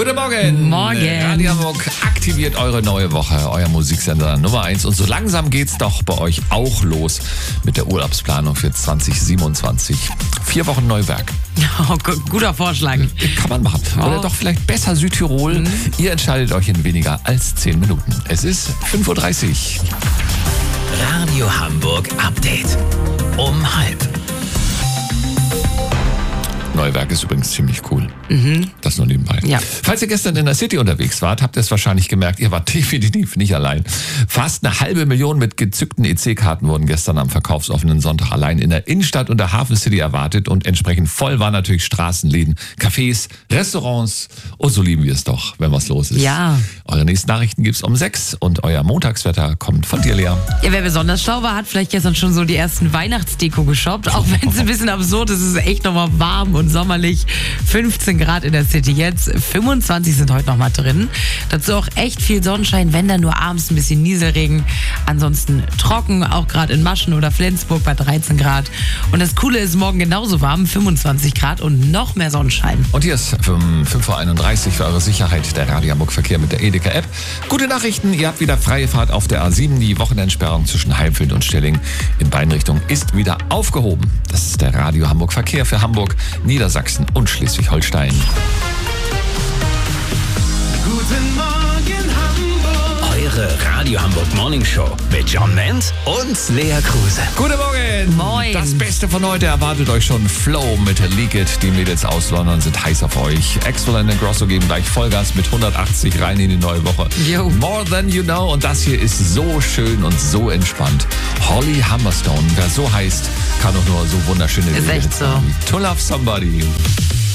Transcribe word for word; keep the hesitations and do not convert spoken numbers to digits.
Guten Morgen. Morgen. Radio Hamburg aktiviert eure neue Woche, euer Musiksender Nummer eins. Und so langsam geht's doch bei euch auch los mit der Urlaubsplanung für zwanzig siebenundzwanzig. Vier Wochen Neuwerk. Oh, guter Vorschlag. Kann man machen. Oh. Oder doch vielleicht besser Südtirol. Mhm. Ihr entscheidet euch in weniger als zehn Minuten. Es ist fünf Uhr dreißig. Radio Hamburg Update. Um halb. Neuwerk ist übrigens ziemlich cool. Mhm. Das nur nebenbei. Ja. Falls ihr gestern in der City unterwegs wart, habt ihr es wahrscheinlich gemerkt, ihr wart definitiv nicht allein. Fast eine halbe Million mit gezückten E C-Karten wurden gestern am verkaufsoffenen Sonntag allein in der Innenstadt und der Hafen City erwartet und entsprechend voll waren natürlich Straßen, Läden, Cafés, Restaurants und so lieben wir es doch, wenn was los ist. Ja. Eure nächsten Nachrichten gibt's um sechs und euer Montagswetter kommt von dir, Lea. Ja, wer besonders schlau war, hat vielleicht gestern schon so die ersten Weihnachtsdeko geshoppt, auch wenn es ein bisschen absurd ist, es ist echt nochmal warm und sommerlich. fünfzehn Grad in der City jetzt, fünfundzwanzig sind heute noch mal drin. Dazu auch echt viel Sonnenschein, wenn dann nur abends ein bisschen Nieselregen. Ansonsten trocken, auch gerade in Maschen oder Flensburg bei dreizehn Grad. Und das Coole ist, morgen genauso warm, fünfundzwanzig Grad und noch mehr Sonnenschein. Und hier ist um fünf Uhr einunddreißig für eure Sicherheit der Radio Hamburg Verkehr mit der Edeka-App. Gute Nachrichten, ihr habt wieder freie Fahrt auf der A sieben. Die Wochenendsperrung zwischen Heimfeld und Stelling in beiden Richtungen ist wieder aufgehoben. Das ist der Radio Hamburg Verkehr für Hamburg, Niedersachsen und Schleswig-Holstein. Guten Morgen Hamburg. Eure Radio Hamburg Morning Show mit John Ment und Lea Kruse. Guten Morgen. Moin. Das Beste von heute erwartet euch schon. Flow mit Leak It. Die Mädels aus London sind heiß auf euch. Axwell und Grosso geben gleich Vollgas mit hundertachtzig rein in die neue Woche. Yo. More Than You Know. Und das hier ist so schön und so entspannt. Holly Humberstone. Wer so heißt, kann doch nur so wunderschöne Ist Lieder echt so. haben. To Love Somebody.